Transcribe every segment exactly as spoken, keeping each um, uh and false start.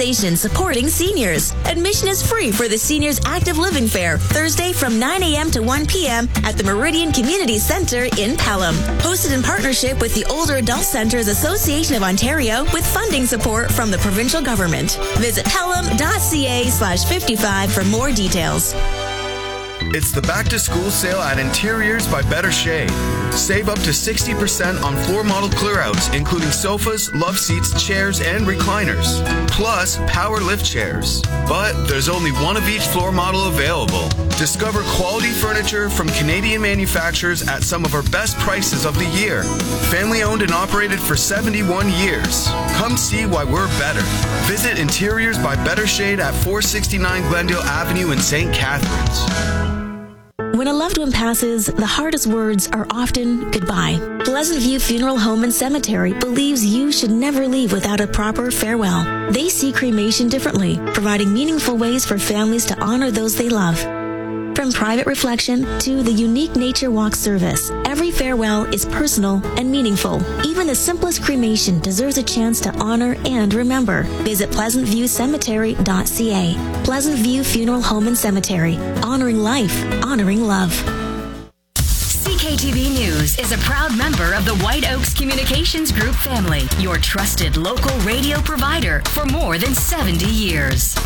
organization supporting seniors. Admission is free for the Seniors Active Living Fair, Thursday from nine a.m. to one p.m. at the Meridian Community Centre in Pelham. Hosted in partnership with the Older Adult Centres Association of Ontario with funding support from the provincial government. Visit pelham.ca slash 55 for more details. It's the back-to-school sale at Interiors by Better Shade. Save up to sixty percent on floor model clearouts, including sofas, love seats, chairs, and recliners. Plus, power lift chairs. But there's only one of each floor model available. Discover quality furniture from Canadian manufacturers at some of our best prices of the year. Family owned and operated for seventy-one years. Come see why we're better. Visit Interiors by Better Shade at four sixty-nine Glendale Avenue in Saint Catharines. When a loved one passes, the hardest words are often goodbye. Pleasant View Funeral Home and Cemetery believes you should never leave without a proper farewell. They see cremation differently, providing meaningful ways for families to honor those they love. From private reflection to the unique nature walk service, every farewell is personal and meaningful. Even the simplest cremation deserves a chance to honor and remember. Visit pleasant view cemetery dot c a. Pleasant View Funeral Home and Cemetery. Honoring life, honoring love. C K T V News is a proud member of the White Oaks Communications Group family, your trusted local radio provider for more than seventy years.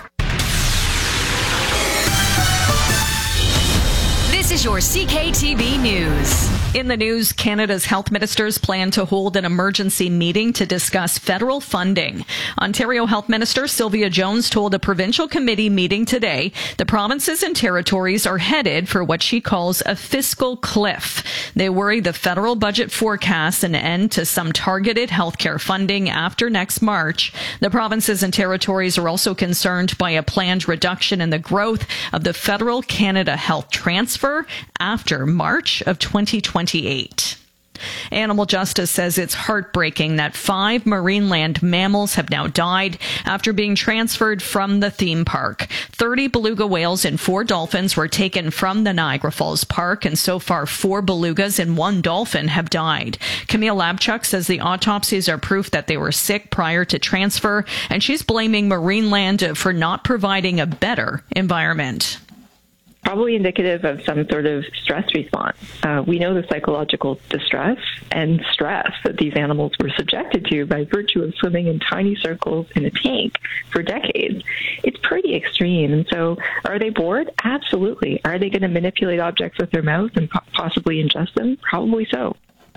This is your C K T V News. In the news, Canada's health ministers plan to hold an emergency meeting to discuss federal funding. Ontario Health Minister Sylvia Jones told a provincial committee meeting today the provinces and territories are headed for what she calls a fiscal cliff. They worry the federal budget forecasts an end to some targeted healthcare funding after next March. The provinces and territories are also concerned by a planned reduction in the growth of the federal Canada Health Transfer after March of twenty twenty-eight. Animal Justice says it's heartbreaking that five Marineland mammals have now died after being transferred from the theme park. thirty beluga whales and four dolphins were taken from the Niagara Falls Park, and so far four belugas and one dolphin have died. Camille Labchuk says the autopsies are proof that they were sick prior to transfer, and she's blaming Marineland for not providing a better environment. Probably indicative of some sort of stress response. Uh, we know the psychological distress and stress that these animals were subjected to by virtue of swimming in tiny circles in a tank for decades. It's pretty extreme. And so are they bored? Absolutely. Are they going to manipulate objects with their mouth and po- possibly ingest them? Probably so.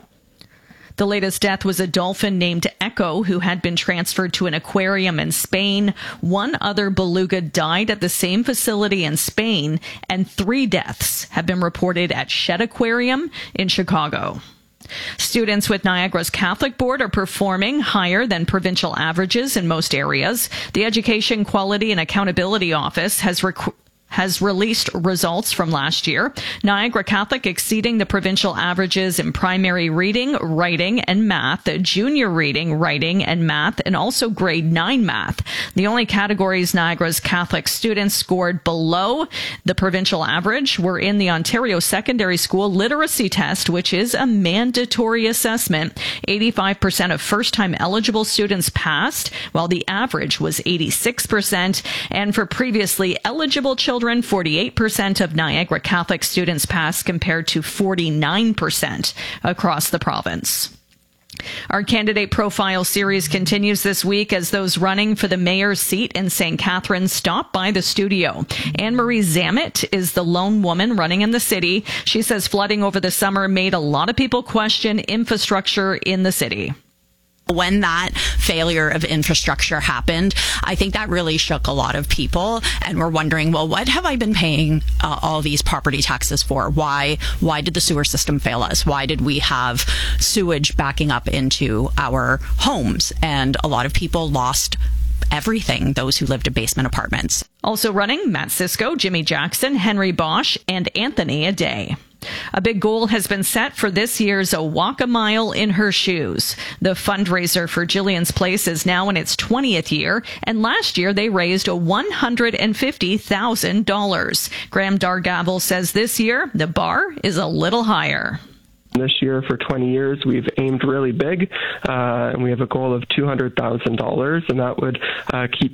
The latest death was a dolphin named Echo, who had been transferred to an aquarium in Spain. One other beluga died at the same facility in Spain, and three deaths have been reported at Shed Aquarium in Chicago. Students with Niagara's Catholic Board are performing higher than provincial averages in most areas. The Education Quality and Accountability Office has rec- has released results from last year. Niagara Catholic exceeding the provincial averages in primary reading, writing, and math, junior reading, writing, and math, and also grade nine math. The only categories Niagara's Catholic students scored below the provincial average were in the Ontario Secondary School Literacy Test, which is a mandatory assessment. eighty-five percent of first-time eligible students passed, while the average was eighty-six percent. And for previously eligible children, forty-eight percent of Niagara Catholic students passed compared to forty-nine percent across the province. Our candidate profile series continues this week as those running for the mayor's seat in Saint Catharines stop by the studio. Anne-Marie Zammit is the lone woman running in the city. She says flooding over the summer made a lot of people question infrastructure in the city. When that failure of infrastructure happened, I think that really shook a lot of people, and we're wondering, well, what have I been paying uh, all these property taxes for? Why why did the sewer system fail us? Why did we have sewage backing up into our homes? And a lot of people lost everything, those who lived in basement apartments. Also running, Matt Cisco, Jimmy Jackson, Henry Bosch, and Anthony Aday. A big goal has been set for this year's A Walk a Mile in Her Shoes. The fundraiser for Jillian's Place is now in its twentieth year, and last year they raised one hundred fifty thousand dollars. Graham Dargavel says this year the bar is a little higher. This year, for twenty years, we've aimed really big, uh, and we have a goal of two hundred thousand dollars, and that would uh, keep